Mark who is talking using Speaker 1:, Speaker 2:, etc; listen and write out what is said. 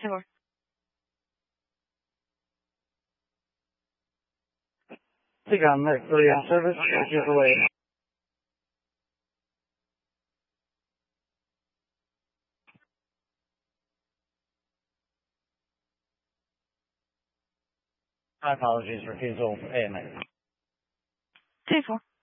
Speaker 1: 10-4.
Speaker 2: Take on Mercury on service. Get away. My apologies. Refusal AMA.
Speaker 1: 10-4.